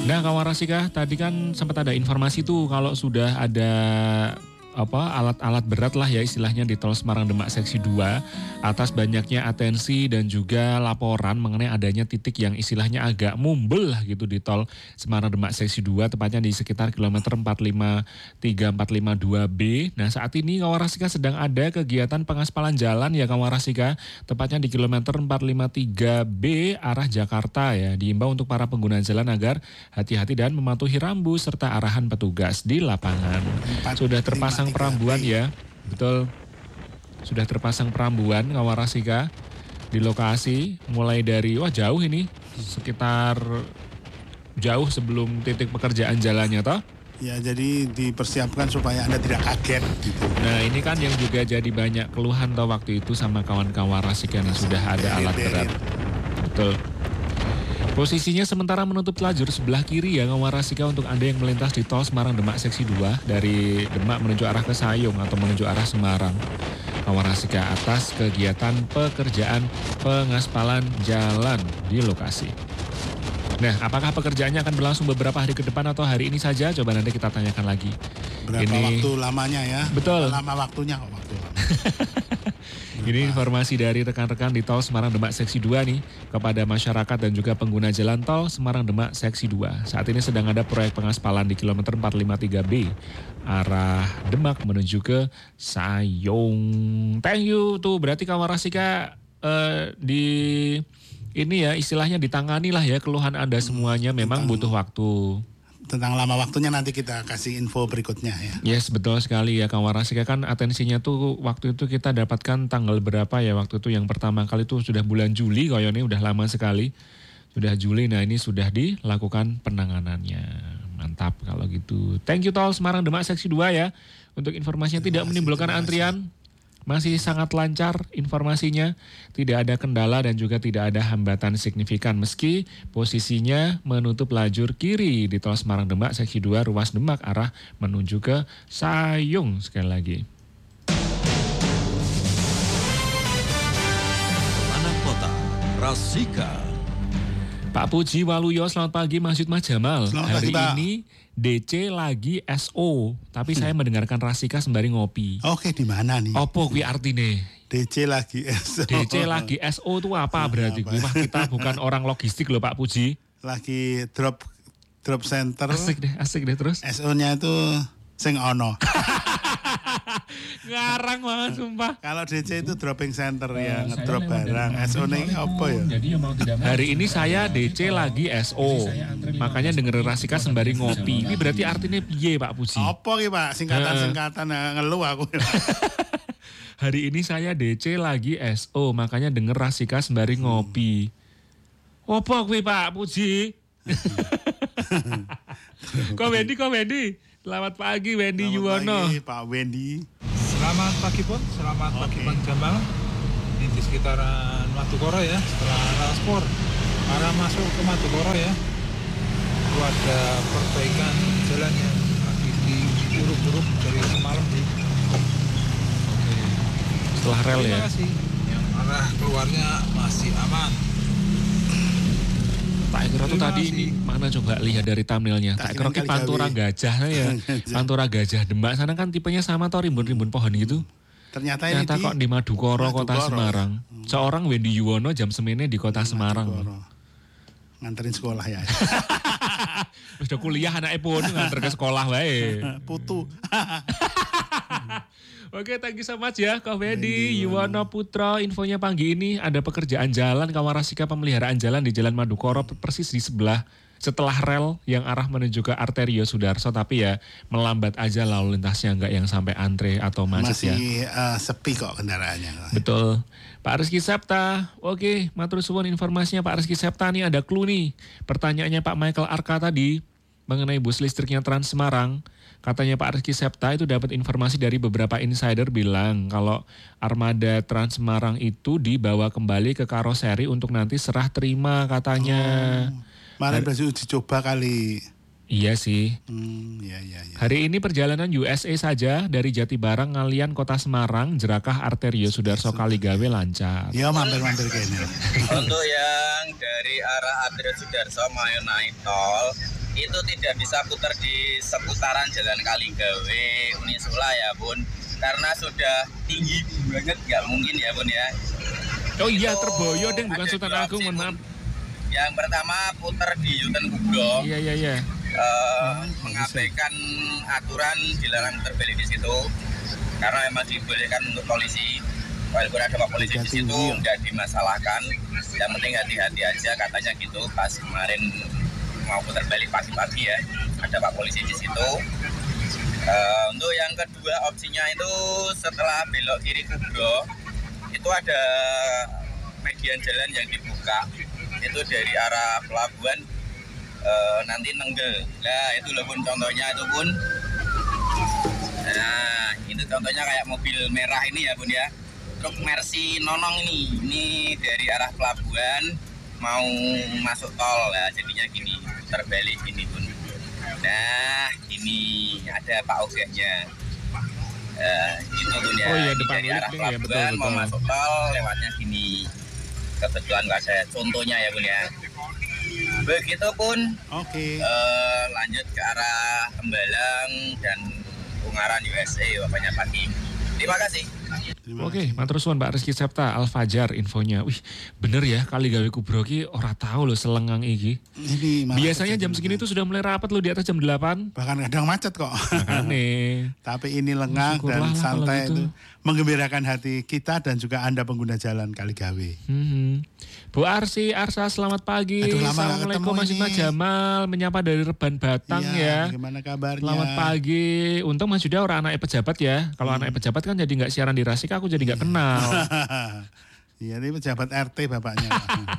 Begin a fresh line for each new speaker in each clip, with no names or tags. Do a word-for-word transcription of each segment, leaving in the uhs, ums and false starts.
Nah, kawan Rasika, tadi kan sempat ada informasi tuh kalau sudah ada apa alat-alat berat lah ya istilahnya di tol Semarang Demak seksi dua atas banyaknya atensi dan juga laporan mengenai adanya titik yang istilahnya agak mumbul lah gitu di tol Semarang Demak seksi dua, tepatnya di sekitar kilometer empat lima tiga empat lima dua B. Nah, saat ini kawan Rasika sedang ada kegiatan pengaspalan jalan ya kawan Rasika, tepatnya di kilometer empat lima tiga B arah Jakarta ya. Diimbau untuk para pengguna jalan agar hati-hati dan mematuhi rambu serta arahan petugas di lapangan. Sudah terpasang perambuan ya, betul. Sudah terpasang perambuan kawan Rasika di lokasi, mulai dari wah jauh ini, sekitar jauh sebelum titik pekerjaan jalannya toh.
Ya, jadi dipersiapkan supaya Anda tidak kaget gitu.
Nah, ini kan yang juga jadi banyak keluhan toh waktu itu sama kawan-kawan Rasika yang sudah ada alat berat. Betul. Posisinya sementara menutup lajur sebelah kiri ya kawan Rasika untuk Anda yang melintas di tol Semarang Demak seksi dua dari Demak menuju arah ke Sayung atau menuju arah Semarang. Kawan Rasika atas kegiatan pekerjaan pengaspalan jalan di lokasi. Nah, apakah pekerjaannya akan berlangsung beberapa hari ke depan atau hari ini saja? Coba nanti kita tanyakan lagi.
Berapa
ini,
waktu lamanya ya?
Betul.
Lama waktunya kok waktu lama.
Ini informasi dari rekan-rekan di tol Semarang Demak seksi dua nih kepada masyarakat dan juga pengguna jalan tol Semarang Demak seksi dua. Saat ini sedang ada proyek pengaspalan di kilometer empat lima tiga B arah Demak menuju ke Sayung. Thank you tuh, berarti kawan Rasika uh, di ini ya istilahnya ditangani lah ya keluhan Anda semuanya, memang
Tentang,
butuh waktu.
Tentang lama waktunya nanti kita kasih info berikutnya ya.
Yes, betul sekali ya kawan Rasika, kan atensinya tuh waktu itu kita dapatkan tanggal berapa ya waktu itu yang pertama kali tuh sudah bulan Juli, kayaknya ini udah lama sekali. Sudah Juli, nah ini sudah dilakukan penanganannya. Mantap kalau gitu. Thank you tol Semarang Demak seksi dua ya. Untuk informasinya tidak menimbulkan antrian. Masih sangat lancar informasinya, tidak ada kendala dan juga tidak ada hambatan signifikan meski posisinya menutup lajur kiri di tol Semarang Demak seksi dua ruas Demak arah menuju ke Sayung sekali lagi.
Anak Kota Rasika.
Pak Puji Waluyo, selamat pagi Mas Yud Mas Jamal.
Selamat
Hari
pagi,
ini D C lagi S O, tapi hmm. saya mendengarkan Rasika sembari ngopi.
Oke, di mana nih?
Opo kuwi artine?
D C lagi S O.
D C lagi S O itu apa berarti?
Apa?
Wah, kita bukan orang logistik loh Pak Puji.
Lagi drop drop center.
Asik deh, asik deh terus.
S O-nya itu sing ono.
Ngarang banget sumpah.
Kalau D C itu dropping center uh, ya, ngedrop barang. S O-nya ini apa ya?
Jadi ya mau tidak mau. Hari ini saya D C lagi S O. Makanya dengerin Rasika sembari ngopi. Ini berarti artinya piye Pak Puji?
Apa ki Pak? Singkatan-singkatan ngeluh aku.
Hari ini saya D C lagi S O, makanya denger Rasika sembari ngopi. Apa kuwi Pak Puji? Kok Wendy, kok Wendy? Selamat pagi Wendy Yuwono.
Selamat pagi Pak Wendy.
Selamat pagi Pon, selamat okay. pagi Bang Jamal. Ini di sekitaran Madukoro ya, setelah transport arah masuk ke Madukoro ya. Itu ada perbaikan jalan yang lagi diuruk-uruk dari semalam di. Oke.
Setelah rel ya.
Terima kasih. Yang arah keluarnya masih aman.
Tak kira tuh tadi ini mana coba lihat dari thumbnailnya. Tak kira ki Pantura Gajah ya. Pantura Gajah Demak sana kan tipenya sama tau, rimbun-rimbun pohon gitu.
Ternyata,
Ternyata
ini
kok di Madukoro, Madukoro, Kota Semarang. Hmm. Seorang Wendy Yuwono jam semene di Kota di Semarang. Madukoro.
Nganterin sekolah ya.
Sudah kuliah anaknya pun nganter ke sekolah wae.
Putu.
Oke, thank you so much ya Kak Wendy Yuwono Putra. Infonya pagi ini ada pekerjaan jalan kawan Rasika, pemeliharaan jalan di Jalan Madukoro persis di sebelah setelah rel yang arah menuju ke Arterio Sudarso, tapi ya melambat aja lalu lintasnya, enggak yang sampai antre atau macet.
Masih,
ya.
Masih uh, sepi kok kendaraannya.
Betul. Pak Rizky Septa, oke, matur suwun informasinya Pak Rizky Septa, nih ada clue nih. Pertanyaannya Pak Michael Arka tadi mengenai bus listriknya Trans Semarang. Katanya Pak Rizky Septa itu dapat informasi dari beberapa insider bilang kalau armada Trans Semarang itu dibawa kembali ke karoseri untuk nanti serah terima katanya.
Oh, kemarin berarti uji coba kali.
Iya sih.
Hmm, ya, ya, ya.
Hari ini perjalanan U S A saja dari Jatibarang ngalian Kota Semarang, Jerakah Arterio Sudarso Kaligawe lancar.
Iya, mampir-mampir kayaknya.
Untuk yang dari arah Arterio Sudarso mau naik tol, itu tidak bisa putar di seputaran Jalan Kaligawe Unisula ya Bun, karena sudah tinggi banget, nggak mungkin ya Bun ya.
Oh iya,
Itu
Terboyo deh, bukan
ada
Sultan
dua
Agung,
opsi,
mohon maaf.
Bun. Yang pertama putar di Yutan Kubro,
Iya iya iya.
uh, mengabaikan aturan dilarang terbalik di situ, karena memang dibolehkan untuk polisi. Walaupun ada pak polisi di situ nggak dimasalahkan, yang penting hati-hati aja katanya gitu. Pas kemarin mau putar balik pagi-pagi ya, ada pak polisi di situ. Uh, untuk yang kedua opsinya itu setelah belok kiri Kubro, itu ada median jalan yang dibuka, itu dari arah pelabuhan uh, nanti Nenggel. Nah itu loh Bun contohnya itu Bun. Nah itu contohnya kayak mobil merah ini ya Bun ya. Truk Mercy Nonong ini, ini dari arah pelabuhan mau masuk tol, ya jadinya gini, putar balik gini Bun. Nah ini ada Pak Ogahnya, uh, gitu Bun ya.
Oh iya,
Ini
depan
dari arah
ya,
pelabuhan
betul,
mau
betul.
masuk tol lewatnya gini. Kebetulan nggak ada contohnya ya Bun ya. Begitupun
Oke.
uh, lanjut ke arah Tembalang dan Ungaran U S A bapaknya pagi. Terima kasih.
Terima
Oke,
kasih.
matur suwun Pak Rizky Septa, Al Fajar infonya. Wih, bener ya Kaligawe Kubro ki ora tahu loh selengang iki.
Ini malah
Biasanya jam
kejadian.
segini tuh sudah mulai rapat loh di atas jam delapan.
Bahkan kadang macet kok.
Makanya.
Tapi ini lengang
Syukurlah
dan
lah kalau
santai
gitu.
itu menggembirakan hati kita dan juga Anda pengguna jalan Kaligawe.
Hmm. Bu Arsi, Arsa selamat pagi.
Aduh, lama nggak
Assalamualaikum
ketemu
Mas Ima
ini.
Jamal, menyapa dari Reban Batang ya.
Bagaimana kabarnya?
Selamat pagi. Untung Mas Yuda orang anak pejabat ya. Kalau
Hmm.
anak pejabat kan jadi nggak siaran di Rasika, aku jadi nggak kenal.
Iya, ini pejabat R T bapaknya.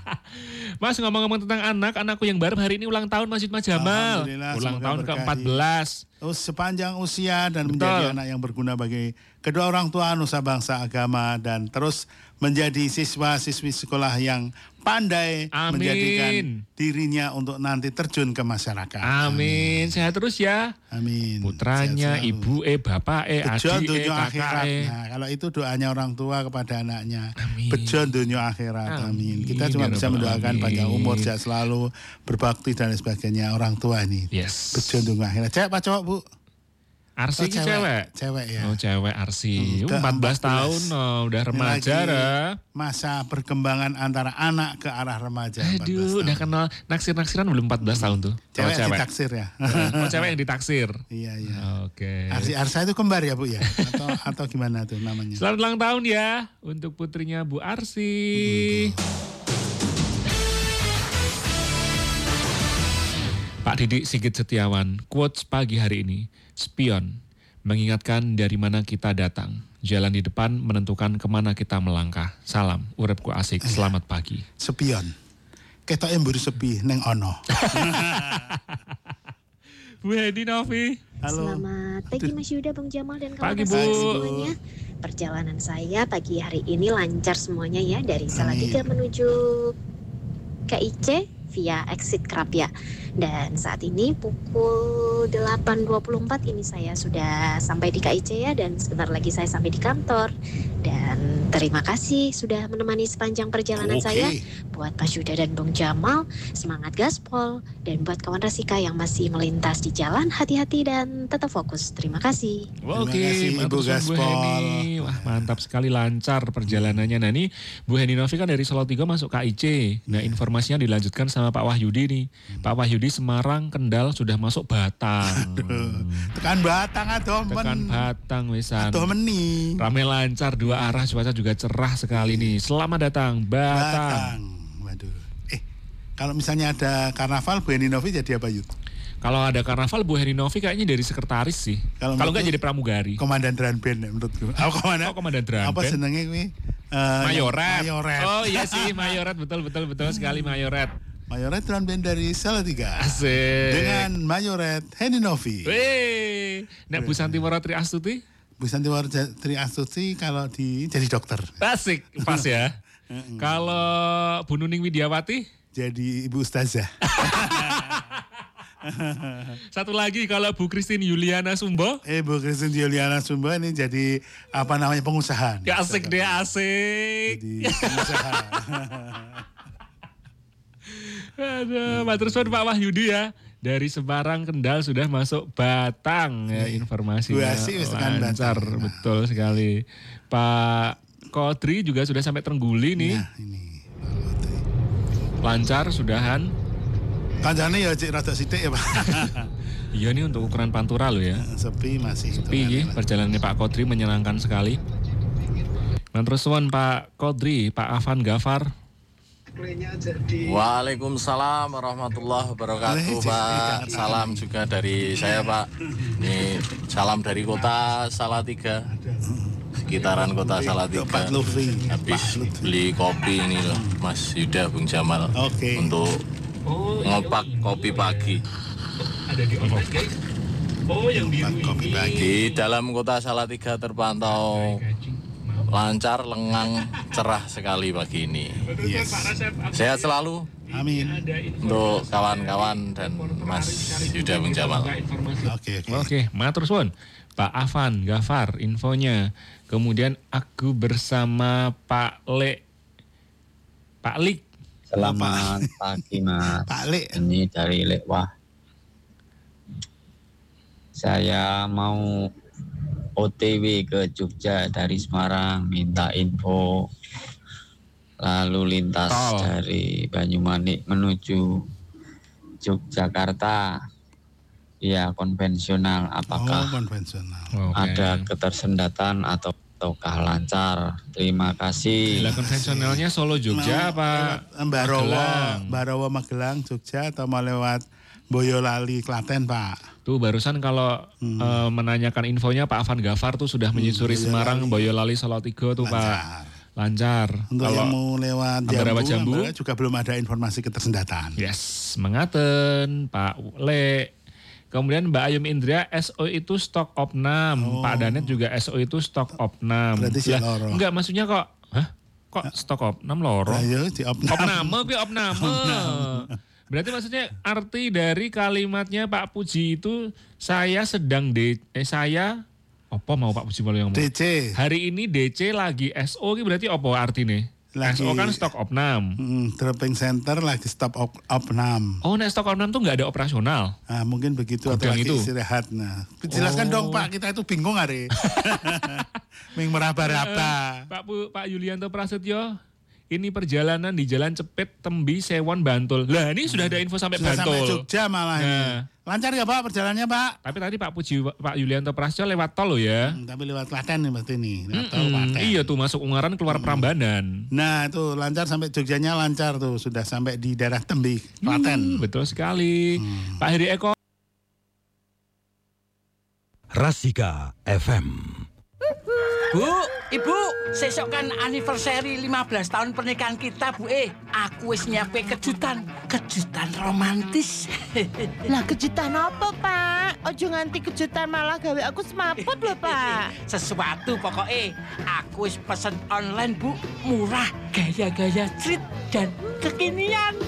Mas ngomong-ngomong tentang anak, anakku yang baru hari ini ulang tahun Mas Yudma Jamal.
Alhamdulillah,
Ulang
semoga
tahun ke
berkahi.
empat belas.
Oh, sepanjang usia dan
Betul.
menjadi anak yang berguna bagi kedua orang tua, nusa bangsa, agama, dan terus menjadi siswa-siswi sekolah yang pandai
Amin.
menjadikan dirinya untuk nanti terjun ke masyarakat.
Amin. Sehat terus ya.
Amin.
Putranya,
Sehat selalu.
ibu eh, bapak eh,
Bejon
adik eh,
dunia
kakak
akhirat.
eh.
Nah, kalau itu doanya orang tua kepada anaknya.
Amin.
Bejon dunia akhirat. Amin.
Amin.
Kita cuma
Ya
bisa
Rabbal
mendoakan
Alamin.
panjang umur, sehat selalu, berbakti dan lain sebagainya orang tua ini.
Yes.
Bejon dunia akhirat. Cewek apa cowok, Bu?
Arsi
Oh,
ini cewek.
Cewek ya.
Oh cewek Arsi.
Hmm,
Uh,
udah
empat belas
empat belas.
tahun oh, udah
Ini
remaja
lagi
dah.
masa perkembangan antara anak ke arah remaja. empat belas
Aduh, udah
tahun.
kenal naksir-naksiran belum empat belas tahun tuh. Kalau
Cewek
cewek.
ditaksir ya.
Oh cewek yang ditaksir.
Iya, iya.
Oke.
Arsi Arsa itu kembar ya, Bu ya? Atau atau gimana tuh namanya?
Selamat ulang tahun ya untuk putrinya Bu Arsi. Pak Didik Sigit Setiawan, quotes pagi hari ini. Spion, mengingatkan dari mana kita datang. Jalan di depan menentukan kemana kita melangkah. Salam, uripku asik, selamat pagi.
Sepion. Ketoke mburi sepi neng ono.
Bu Hedi Novi.
Halo.
Selamat pagi Mas Yuda, Bang Jamal dan
Pagi,
kawan-kawan
Bu.
semuanya. Perjalanan saya pagi hari ini lancar semuanya ya, dari Salatiga
Amin.
menuju K I C via exit Krapia. Dan saat ini pukul delapan dua puluh empat ini saya sudah sampai di K I C ya, dan sebentar lagi saya sampai di kantor. Dan terima kasih sudah menemani sepanjang perjalanan
Oke.
saya. Buat Mas Yuda dan Bang Jamal, semangat gaspol. Dan buat kawan Rasika yang masih melintas di jalan, hati-hati dan tetap fokus. Terima kasih.
Oke,
kasih, Ibu
matur suwun, Bu
Gaspol.
Heni. Wah, mantap sekali, lancar perjalanannya. Nah, ini Bu Heni Novi kan dari Salatiga masuk K I C. Nah, informasinya dilanjutkan sama Pak Wahyudi nih. Pak Wahyudi Semarang, Kendal sudah masuk Batang.
Tekan Batang adoh
Tekan
men.
Batang wisan.
Adoh meni.
Rame lancar dua arah, cuaca juga cerah sekali nih. Selamat datang Batang.
Batang. Waduh. Eh, kalau misalnya ada karnaval Bu Heni Novi jadi apa, Yud?
Kalau ada karnaval Bu Heni Novi kayaknya dari sekretaris sih.
Kalau
Kalau nggak
menurutku-
jadi pramugari.
Komandan drum band ya, menurutku. Oh, komandan.
Oh, komandan drum
Apa
band.
senengnya kuwi? Eh,
Mayoret.
Mayoret.
Oh iya sih, Mayoret, betul betul betul sekali Mayoret.
Mayoret drum band dari Salatiga.
Asik.
Dengan Mayoret Heni Novi.
Wih, nah Bu Santiwara Tri Astuti,
Bu Santiwara Tri Astuti kalau di jadi dokter.
asik, pas ya. Kalau Bu Nuning Widiawati,
Jadi ibu ustazah.
satu lagi kalau Bu Christine Yuliana Sumbo,
Eh Bu Christine Juliana Sumba ini jadi apa namanya pengusaha.
ya asik deh, asik.
Jadi pengusaha.
Aduh, matur suwun Pak Wahyudi ya. dari Semarang Kendal sudah masuk Batang ya, informasinya lancar, betul sekali. Pak Kodri juga sudah sampai Trengguli nih.
Nah, ini.
Lancar sudahan.
Kancane ya cek rada sithik ya Pak.
Iya nih untuk ukuran Pantura loh ya.
Sepi masih.
Sepi ya, perjalanannya Pak Kodri menyenangkan sekali. Terus Pak Kodri, Pak Afan Gafar.
Waalaikumsalam warahmatullahi wabarakatuh Pak. Salam juga dari saya Pak. Ini salam dari kota Salatiga, sekitaran kota Salatiga. Habis beli kopi ini loh Mas Yuda, Bung Jamal.
Okay.
Untuk ngopak kopi pagi.
Ada di online guys. Oh yang biru
kopi pagi.
Di dalam kota Salatiga terpantau lancar, lengang, cerah sekali pagi ini.
Yes.
Sehat selalu.
Amin.
Untuk kawan-kawan dan Mas Yuda Bung Jamal.
Oke, oke.
Oke, matur suwun. Pak Afan Gafar infonya. Kemudian aku bersama Pak Le. Pak Lik.
Selamat pagi Mas.
Pak Le.
Ini dari Lekwah. Saya mau O T W ke Jogja dari Semarang, minta info lalu lintas oh. dari Banyumanik menuju Yogyakarta. Ya konvensional, apakah
oh, konvensional.
Okay.
ada ketersendatan atau ataukah lancar? Terima kasih.
Bila konvensionalnya Solo Jogja apa?
Barawa, Barawa Magelang Jogja atau mau lewat Boyolali Klaten Pak?
Tuh barusan kalau hmm. e, menanyakan infonya Pak Afan Gafar tuh sudah menyusuri hmm, Semarang, Boyolali, Salatiga tuh lancar. Pak. Lancar.
Untuk
kalau
yang mau lewat Jambu,
Jambu
juga belum ada informasi ketersendatan.
Yes, mengaten Pak Le. Kemudian Mbak Ayum Indria, S O itu stok opnam. Oh. Pak Danet juga S O itu stok opnam.
Berarti si loro.
Enggak, maksudnya kok, hah? Kok stok opnam loro?
Ayo, di opnam.
Opname, pi opname. Berarti maksudnya arti dari kalimatnya Pak Puji itu saya sedang D, eh saya apa mau Pak Puji malu yang mau?
D C.
Hari ini D C lagi S O ini berarti apa artinya? Lagi, S O kan stok opnam.
Hmm, dropping center lagi stop op, opnam.
Oh, nah stok opnam tuh nggak ada operasional.
Nah, mungkin begitu atau lagi itu istirahat. Nah, jelaskan oh. dong Pak, kita itu bingung hari. Ming meraba-raba.
Pak Bu, Pak Yulianto Prasetyo. Ini perjalanan di Jalan Cepet, Tembi, Sewon, Bantul. Lah ini sudah ada info sampai
sudah
Bantul.
Sampai Jogja malah nah. ini. Lancar ya Pak perjalanannya Pak?
Tapi tadi Pak Puji, Pak Yulianto Prasetyo lewat tol loh ya. Hmm,
tapi lewat Klaten nih berarti nih. Lewat tol Klaten.
Iya tuh masuk Ungaran keluar hmm. Prambanan.
Nah itu lancar sampai Jogjanya lancar tuh. Sudah sampai di daerah Tembi, Klaten.
Hmm, betul sekali. Hmm. Pak Heri Eko.
Rasika F M.
Bu, Ibu, sesok kan anniversary lima belas tahun pernikahan kita, Bu. Eh, aku wis nyiapin kejutan, kejutan romantis.
Lah kejutan apa, Pak? Ojo nganti kejutan malah gawe aku semaput lho, Pak.
Sesuatu pokoknya, aku wis pesen online, Bu. Murah, gaya-gaya street dan kekinian.